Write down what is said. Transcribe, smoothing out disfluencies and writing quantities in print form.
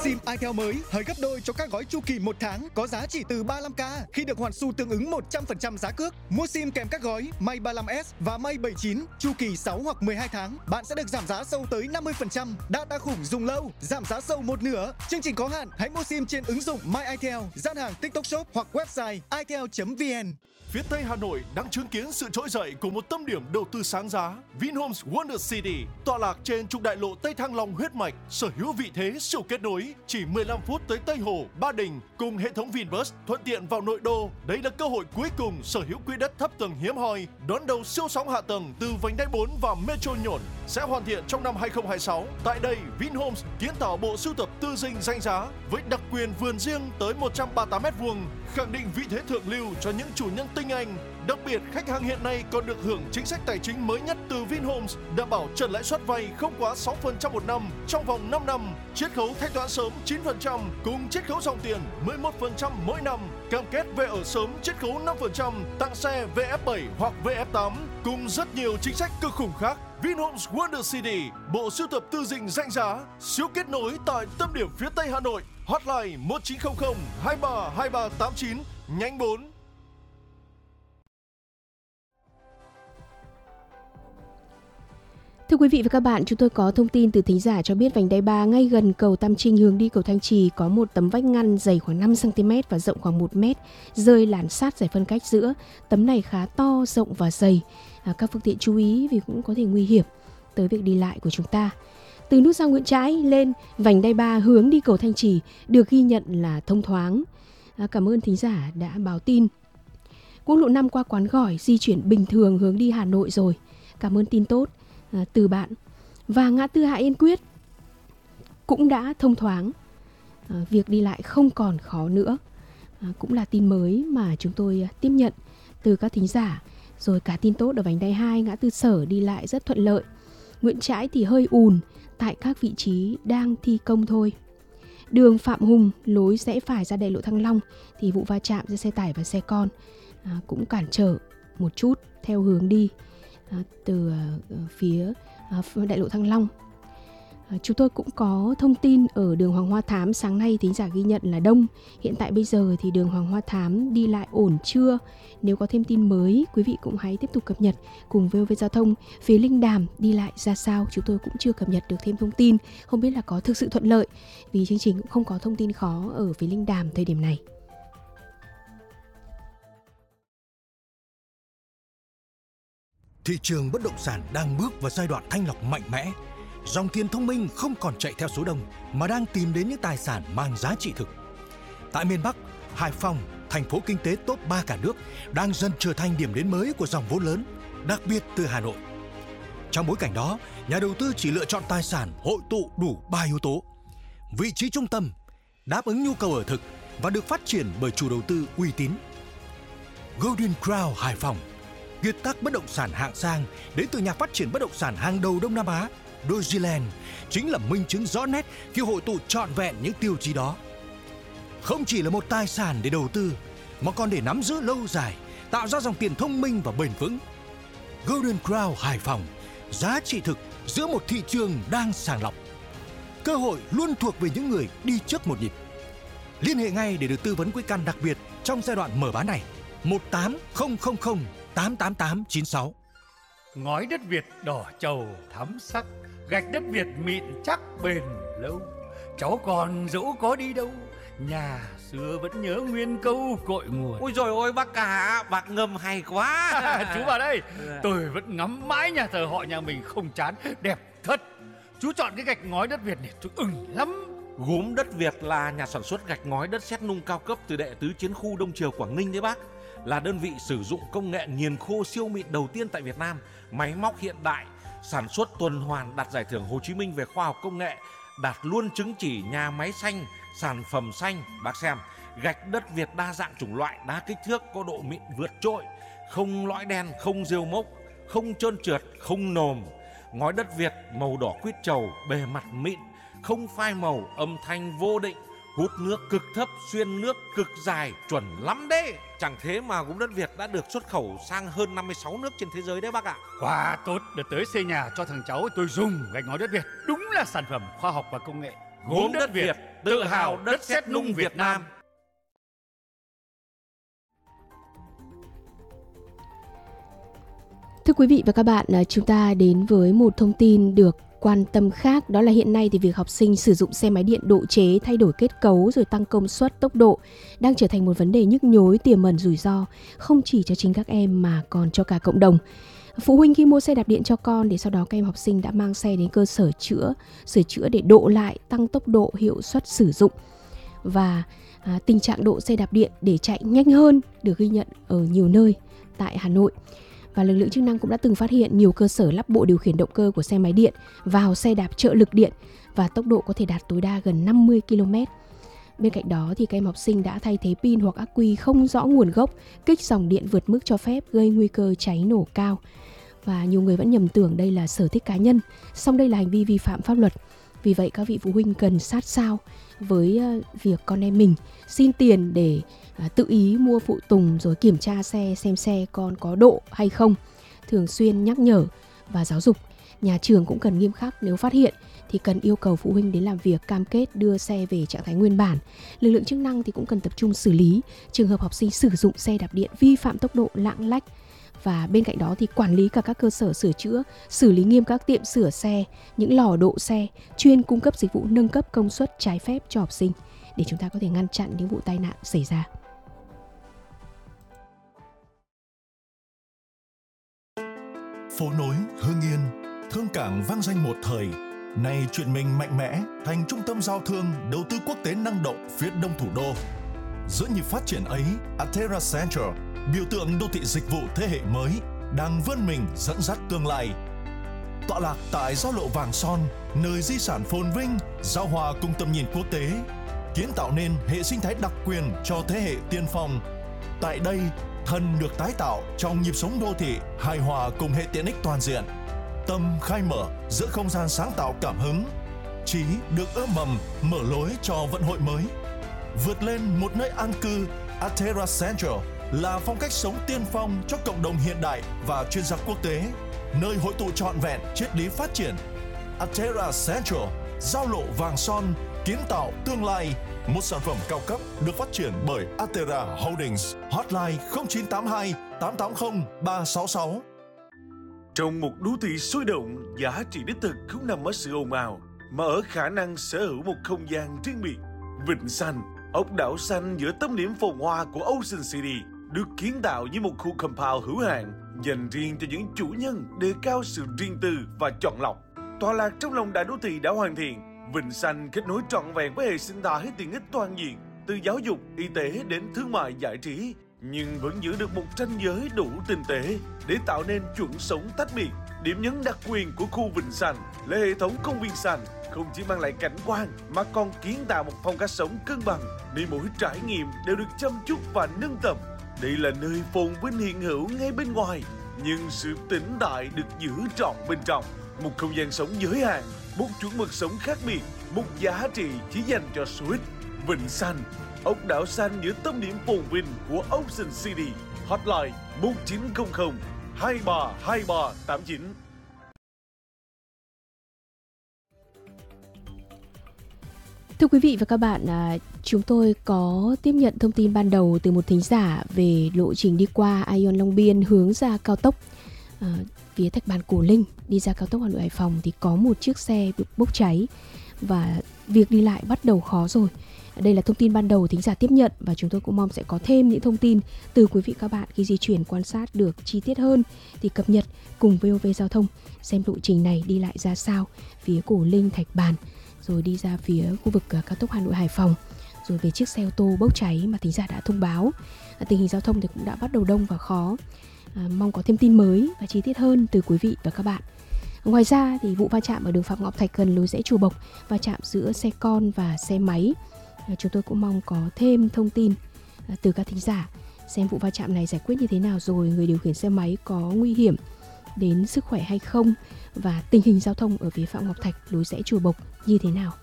SIM itel mới hời gấp đôi cho các gói chu kỳ 1 tháng có giá chỉ từ 35k khi được hoàn xu tương ứng 100% giá cước. Mua SIM kèm các gói Mate 35s và Mate 79 chu kỳ 6 hoặc 12 tháng, bạn sẽ được giảm giá sâu tới 50%. Data khủng dùng lâu, giảm giá sâu một nửa. Chương trình có hạn, hãy mua SIM trên ứng dụng My itel, gian hàng TikTok Shop hoặc website itel.vn. Phía Tây Hà Nội đang chứng kiến sự trỗi dậy của một tâm điểm đầu tư sáng giá, Vinhomes Wonder City, tọa lạc trên trục đại lộ Tây Thăng Long huyết mạch, sở hữu vị thế siêu kết nối, chỉ 15 phút tới Tây Hồ, Ba Đình, cùng hệ thống Vinbus thuận tiện vào nội đô. Đây là cơ hội cuối cùng sở hữu quỹ đất thấp tầng hiếm hoi, đón đầu siêu sóng hạ tầng từ vành đai 4 và Metro Nhổn sẽ hoàn thiện trong năm 2026. Tại đây, Vinhomes kiến tạo bộ sưu tập tư dinh danh giá với đặc quyền vườn riêng tới 138m2, khẳng định vị thế thượng lưu cho những chủ nhân tinh anh. Đặc biệt, khách hàng hiện nay còn được hưởng chính sách tài chính mới nhất từ Vinhomes, đảm bảo trần lãi suất vay không quá 6% một năm trong vòng 5 năm, chiết khấu thanh toán sớm 9% cùng chiết khấu dòng tiền 11% mỗi năm, cam kết về ở sớm chiết khấu 5%, tặng xe VF7 hoặc VF8 cùng rất nhiều chính sách cực khủng khác. Vinhomes Wonder City, bộ sưu tập tư dinh danh giá, siêu kết nối tại tâm điểm phía Tây Hà Nội. Hotline 1900 23 2389 nhánh 4. Thưa quý vị và các bạn, chúng tôi có thông tin từ thính giả cho biết vành đai 3 ngay gần cầu Tam Trinh hướng đi cầu Thanh Trì có một tấm vách ngăn dày khoảng 5cm và rộng khoảng 1m, rơi làn sát giải phân cách giữa. Tấm này khá to, rộng và dày. Các phương tiện chú ý vì cũng có thể nguy hiểm tới việc đi lại của chúng ta. Từ nút giao Nguyễn Trãi lên vành đai 3 hướng đi cầu Thanh Trì được ghi nhận là thông thoáng. Cảm ơn thính giả đã báo tin. Quốc lộ 5 qua Quán Gỏi di chuyển bình thường hướng đi Hà Nội rồi. Cảm ơn tin tốt từ bạn. Và ngã tư Hạ Yên Quyết cũng đã thông thoáng, việc đi lại không còn khó nữa. Cũng là tin mới mà chúng tôi tiếp nhận từ các thính giả. Rồi cả tin tốt ở vành đai 2 ngã tư Sở đi lại rất thuận lợi. Nguyễn Trãi thì hơi ùn tại các vị trí đang thi công thôi. Đường Phạm Hùng lối rẽ phải ra đại lộ Thăng Long thì vụ va chạm giữa xe tải và xe con cũng cản trở một chút theo hướng đi từ phía đại lộ Thăng Long. Chúng tôi cũng có thông tin ở đường Hoàng Hoa Thám, sáng nay thính giả ghi nhận là đông. Hiện tại bây giờ thì đường Hoàng Hoa Thám đi lại ổn chưa? Nếu có thêm tin mới, quý vị cũng hãy tiếp tục cập nhật cùng VOV Giao thông. Phía Linh Đàm đi lại ra sao? Chúng tôi cũng chưa cập nhật được thêm thông tin. Không biết là có thực sự thuận lợi, vì chương trình cũng không có thông tin khó ở phía Linh Đàm thời điểm này. Thị trường bất động sản đang bước vào giai đoạn thanh lọc mạnh mẽ. Dòng tiền thông minh không còn chạy theo số đông mà đang tìm đến những tài sản mang giá trị thực. Tại miền Bắc, Hải Phòng, thành phố kinh tế top 3 cả nước, đang dần trở thành điểm đến mới của dòng vốn lớn, đặc biệt từ Hà Nội. Trong bối cảnh đó, nhà đầu tư chỉ lựa chọn tài sản hội tụ đủ 3 yếu tố: vị trí trung tâm, đáp ứng nhu cầu ở thực và được phát triển bởi chủ đầu tư uy tín. Golden Crown Hải Phòng, kiệt tác bất động sản hạng sang đến từ nhà phát triển bất động sản hàng đầu Đông Nam Á, Dogeland, chính là minh chứng rõ nét khi hội tụ trọn vẹn những tiêu chí đó. Không chỉ là một tài sản để đầu tư, mà còn để nắm giữ lâu dài, tạo ra dòng tiền thông minh và bền vững. Golden Crown Hải Phòng, giá trị thực giữa một thị trường đang sàng lọc. Cơ hội luôn thuộc về những người đi trước một nhịp. Liên hệ ngay để được tư vấn quy căn đặc biệt trong giai đoạn mở bán này. 18000 88896. Ngói đất Việt đỏ trầu thắm sắc, gạch đất Việt mịn chắc bền lâu. Cháu còn dẫu có đi đâu, nhà xưa vẫn nhớ nguyên câu cội nguồn. Ôi trời ơi bác cả, bác ngâm hay quá. Chú vào đây, tôi vẫn ngắm mãi nhà thờ họ nhà mình không chán, đẹp thật. Chú chọn cái gạch ngói đất Việt này tôi ưng lắm. Gốm đất Việt là nhà sản xuất gạch ngói đất sét nung cao cấp từ Đệ Tứ Chiến khu Đông Triều Quảng Ninh đấy bác. Là đơn vị sử dụng công nghệ nghiền khô siêu mịn đầu tiên tại Việt Nam, máy móc hiện đại, sản xuất tuần hoàn, đạt giải thưởng Hồ Chí Minh về khoa học công nghệ, đạt luôn chứng chỉ nhà máy xanh, sản phẩm xanh. Bác xem, gạch đất Việt đa dạng chủng loại, đa kích thước, có độ mịn vượt trội, không lõi đen, không rêu mốc, không trơn trượt, không nồm. Ngói đất Việt màu đỏ quýt trầu, bề mặt mịn, không phai màu, âm thanh vô định, hút nước cực thấp, xuyên nước cực dài, chuẩn lắm đấy. Chẳng thế mà gốm đất Việt đã được xuất khẩu sang hơn 56 nước trên thế giới đấy bác ạ. Quá tốt, đợt tới xây nhà cho thằng cháu tôi dùng gạch ngói đất Việt. Đúng là sản phẩm khoa học và công nghệ. Gốm đất Việt. tự hào đất sét nung Việt Nam. Thưa quý vị và các bạn, chúng ta đến với một thông tin được quan tâm khác, đó là hiện nay thì việc học sinh sử dụng xe máy điện độ chế, thay đổi kết cấu rồi tăng công suất, tốc độ đang trở thành một vấn đề nhức nhối, tiềm ẩn rủi ro không chỉ cho chính các em mà còn cho cả cộng đồng. Phụ huynh khi mua xe đạp điện cho con thì sau đó các em học sinh đã mang xe đến cơ sở sửa chữa để độ lại, tăng tốc độ, hiệu suất sử dụng. Và tình trạng độ xe đạp điện để chạy nhanh hơn được ghi nhận ở nhiều nơi tại Hà Nội. Và lực lượng chức năng cũng đã từng phát hiện nhiều cơ sở lắp bộ điều khiển động cơ của xe máy điện vào xe đạp trợ lực điện và tốc độ có thể đạt tối đa gần 50 km. Bên cạnh đó thì các em học sinh đã thay thế pin hoặc ắc quy không rõ nguồn gốc, kích dòng điện vượt mức cho phép gây nguy cơ cháy nổ cao. Và nhiều người vẫn nhầm tưởng đây là sở thích cá nhân, song đây là hành vi vi phạm pháp luật. Vì vậy các vị phụ huynh cần sát sao với việc con em mình xin tiền để tự ý mua phụ tùng rồi kiểm tra xe xem xe con có độ hay không, thường xuyên nhắc nhở và giáo dục. Nhà trường cũng cần nghiêm khắc, nếu phát hiện thì cần yêu cầu phụ huynh đến làm việc, cam kết đưa xe về trạng thái nguyên bản. Lực lượng chức năng thì cũng cần tập trung xử lý trường hợp học sinh sử dụng xe đạp điện vi phạm tốc độ, lạng lách. Và bên cạnh đó thì quản lý cả các cơ sở sửa chữa, xử lý nghiêm các tiệm sửa xe, những lò độ xe chuyên cung cấp dịch vụ nâng cấp công suất trái phép cho học sinh để chúng ta có thể ngăn chặn những vụ tai nạn xảy ra. Phố nối Hưng Yên, thương cảng vang danh một thời, nay chuyển mình mạnh mẽ thành trung tâm giao thương, đầu tư quốc tế năng động phía đông thủ đô. Giữa nhịp phát triển ấy, Atera Central, biểu tượng đô thị dịch vụ thế hệ mới, đang vươn mình dẫn dắt tương lai. Tọa lạc tại giao lộ Vàng Son, nơi di sản phồn vinh, giao hòa cùng tầm nhìn quốc tế, kiến tạo nên hệ sinh thái đặc quyền cho thế hệ tiên phong. Tại đây, thân được tái tạo trong nhịp sống đô thị, hài hòa cùng hệ tiện ích toàn diện. Tâm khai mở giữa không gian sáng tạo cảm hứng, trí được ươm mầm, mở lối cho vận hội mới. Vượt lên một nơi an cư, Atera Central là phong cách sống tiên phong cho cộng đồng hiện đại và chuyên gia quốc tế, nơi hội tụ trọn vẹn triết lý phát triển. Atera Central, giao lộ Vàng Son, kiến tạo tương lai, một sản phẩm cao cấp được phát triển bởi Atera Holdings. Hotline 0982 880 366. Trong một đô thị sôi động, giá trị đích thực không nằm ở sự ồn ào, mà ở khả năng sở hữu một không gian riêng biệt. Vịnh Xanh, ốc đảo xanh giữa tâm điểm phồn hoa của Ocean City, được kiến tạo như một khu compound hữu hạn dành riêng cho những chủ nhân đề cao sự riêng tư và chọn lọc. Tọa lạc trong lòng đại đô thị đã hoàn thiện, Vịnh Xanh kết nối trọn vẹn với hệ sinh thái tiện ích toàn diện, từ giáo dục, y tế đến thương mại giải trí, nhưng vẫn giữ được một ranh giới đủ tinh tế để tạo nên chuẩn sống tách biệt. Điểm nhấn đặc quyền của khu Vịnh Xanh là hệ thống công viên xanh, không chỉ mang lại cảnh quan mà còn kiến tạo một phong cách sống cân bằng, để mỗi trải nghiệm đều được chăm chút và nâng tầm. Đây là nơi phồn vinh hiện hữu ngay bên ngoài, nhưng sự tĩnh tại được giữ trọn bên trong. Một không gian sống giới hạn, một chuẩn mực sống khác biệt, một giá trị chỉ dành cho số ít. Vịnh Xanh, ốc đảo xanh giữa tâm điểm phồn vinh của Ocean City. Hotline 1900 232389. Thưa quý vị và các bạn, chúng tôi có tiếp nhận thông tin ban đầu từ một thính giả về lộ trình đi qua Ion Long Biên hướng ra cao tốc. Phía Thạch Bàn Cổ Linh đi ra cao tốc Hà Nội Hải Phòng thì có một chiếc xe bị bốc cháy và việc đi lại bắt đầu khó rồi. Đây là thông tin ban đầu thính giả tiếp nhận và chúng tôi cũng mong sẽ có thêm những thông tin từ quý vị các bạn khi di chuyển quan sát được chi tiết hơn thì cập nhật cùng VOV Giao thông xem lộ trình này đi lại ra sao phía Cổ Linh, Thạch Bàn rồi đi ra phía khu vực cao tốc Hà Nội Hải Phòng rồi về chiếc xe ô tô bốc cháy mà thính giả đã thông báo. Tình hình giao thông thì cũng đã bắt đầu đông và khó. Mong có thêm tin mới và chi tiết hơn từ quý vị và các bạn. Ngoài ra thì vụ va chạm ở đường Phạm Ngọc Thạch gần lối rẽ Chùa Bộc, va chạm giữa xe con và xe máy, chúng tôi cũng mong có thêm thông tin từ các thính giả xem vụ va chạm này giải quyết như thế nào rồi, người điều khiển xe máy có nguy hiểm đến sức khỏe hay không và tình hình giao thông ở phía Phạm Ngọc Thạch lối rẽ Chùa Bộc như thế nào.